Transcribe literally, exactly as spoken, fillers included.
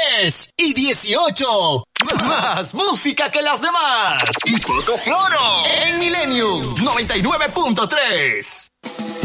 diez y dieciocho. Más música que las demás. Y poco floro. En Millennium noventa y nueve punto tres.